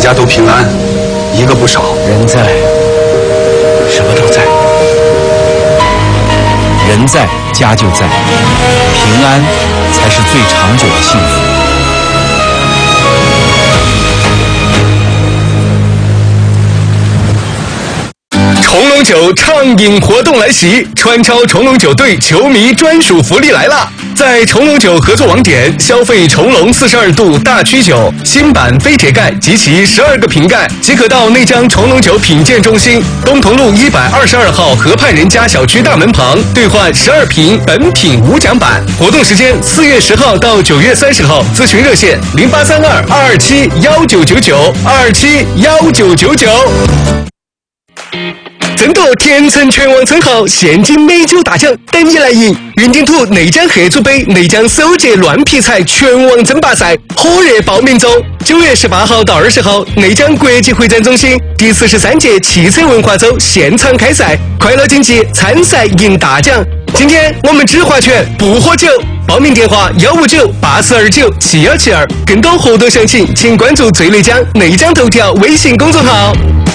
家都平安，一个不少。 人在，什么都在。人在，家就在，平安才是最长久的幸福。 重龙酒畅饮活动来袭，川超重龙酒队球迷专属福利来了！在重龙酒合作网点消费重龙42度大曲酒新版飞铁盖及其12个瓶盖，即可到内江重龙酒品鉴中心东同路122号河畔人家小区大门旁兑换12瓶本品无奖版。活动时间4月10号到9月30号，咨询热线0832-227-1999，227-1999。争夺天成拳王称号，现金美酒大奖等你来赢！云顶土内江黑猪杯内江首届乱劈柴拳王争霸赛火热报名中，9月18号到20号，内江国际会展中心第43届汽车文化周现场开赛，快乐竞技，参赛赢大奖！今天我们只划拳不喝酒，报名电话159-8429-7172，更多活动详情请关注最内江内江头条微信公众号。